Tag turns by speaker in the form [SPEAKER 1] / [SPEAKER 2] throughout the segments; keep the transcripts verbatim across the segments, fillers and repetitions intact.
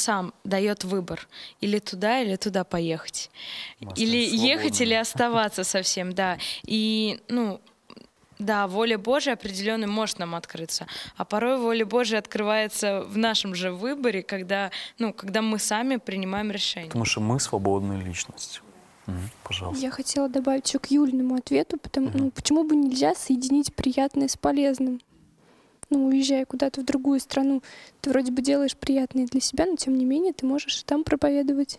[SPEAKER 1] сам дает выбор. Или туда, или туда поехать. Или ехать,
[SPEAKER 2] свободны.
[SPEAKER 1] или оставаться совсем, да. И, ну, да, воля Божия определенно может нам открыться. А порой воля Божия открывается в нашем же выборе, когда, ну, когда мы сами принимаем решение.
[SPEAKER 2] Потому что мы свободные личности. Мгм, пожалуйста.
[SPEAKER 3] Я хотела добавить еще к Юлиному ответу, потому,
[SPEAKER 2] Мгм.
[SPEAKER 3] ну, почему бы нельзя соединить приятное с полезным? Ну, уезжая куда-то в другую страну, ты вроде бы делаешь приятное для себя, но тем не менее ты можешь там проповедовать.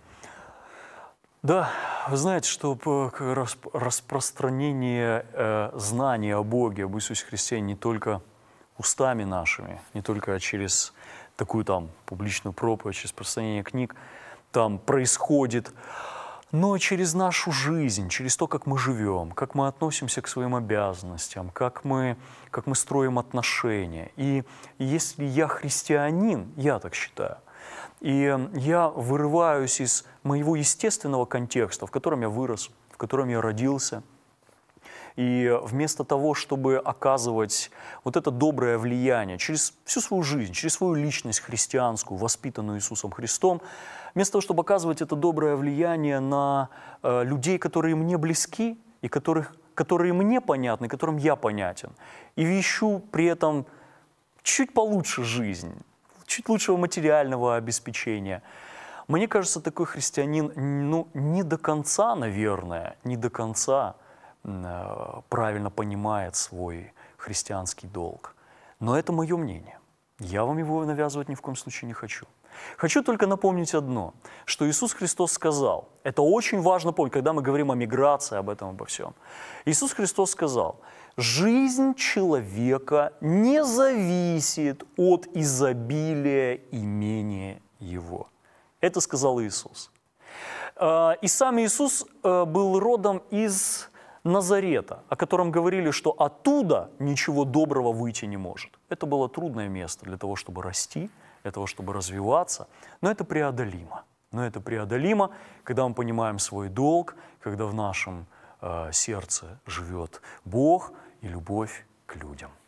[SPEAKER 2] Да, вы знаете, что по- к- расп- распространение э, знаний о Боге, об Иисусе Христе не только устами нашими, не только через такую там публичную проповедь, через распространение книг, там происходит, но через нашу жизнь, через то, как мы живем, как мы относимся к своим обязанностям, как мы, как мы строим отношения. И если я христианин, я так считаю, и я вырываюсь из моего естественного контекста, в котором я вырос, в котором я родился, и вместо того, чтобы оказывать вот это доброе влияние через всю свою жизнь, через свою личность христианскую, воспитанную Иисусом Христом, вместо того, чтобы оказывать это доброе влияние на э, людей, которые мне близки и которых, которые мне понятны, которым я понятен, и ищу при этом чуть получше жизнь, чуть лучшего материального обеспечения. Мне кажется, такой христианин, ну, не до конца, наверное, не до конца э, правильно понимает свой христианский долг. Но это мое мнение. Я вам его навязывать ни в коем случае не хочу. Хочу только напомнить одно, что Иисус Христос сказал, это очень важно помнить, когда мы говорим о миграции, об этом, обо всем. Иисус Христос сказал, жизнь человека не зависит от изобилия имения его. Это сказал Иисус. И сам Иисус был родом из Назарета, о котором говорили, что оттуда ничего доброго выйти не может. Это было трудное место для того, чтобы расти, для того, чтобы развиваться, но это преодолимо. Но это преодолимо, когда мы понимаем свой долг, когда в нашем э, сердце живет Бог и любовь к людям.